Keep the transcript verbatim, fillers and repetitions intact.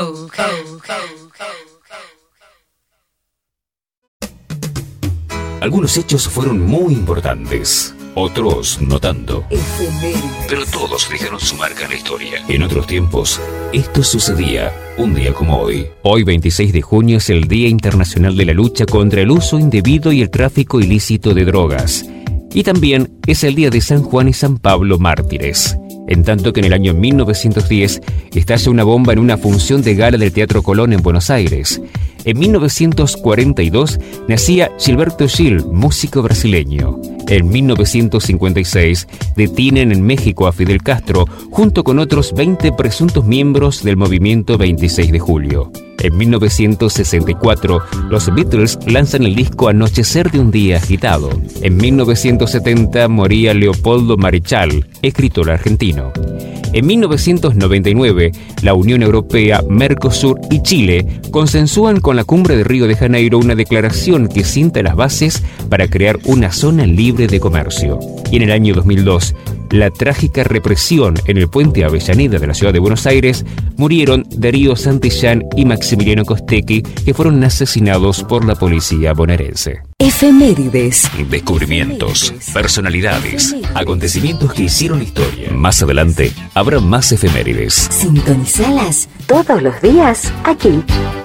Algunos hechos fueron muy importantes, otros no tanto. Pero todos dejaron su marca en la historia. En otros tiempos, esto sucedía un día como hoy. Hoy, veintiséis de junio, es el Día Internacional de la Lucha contra el Uso Indebido y el Tráfico Ilícito de Drogas. Y también es el Día de San Juan y San Pablo mártires. En tanto que en el año mil novecientos diez estalla una bomba en una función de gala del Teatro Colón en Buenos Aires. En mil novecientos cuarenta y dos nacía Gilberto Gil, músico brasileño. En mil novecientos cincuenta y seis detienen en México a Fidel Castro junto con otros veinte presuntos miembros del movimiento veintiséis de julio. En mil novecientos sesenta y cuatro, los Beatles lanzan el disco Anochecer de un día agitado. En mil novecientos setenta moría Leopoldo Marechal, escritor argentino. En mil novecientos noventa y nueve, la Unión Europea, Mercosur y Chile consensúan con la Cumbre de Río de Janeiro una declaración que sienta las bases para crear una zona libre de comercio. Y en el año dos mil dos, la trágica represión en el puente Avellaneda de la ciudad de Buenos Aires, murieron Darío Santillán y Maximiliano Costecchi, que fueron asesinados por la policía bonaerense. Efemérides. Descubrimientos, personalidades, acontecimientos que hicieron historia. Más adelante habrá más efemérides. Sintonizalas todos los días aquí.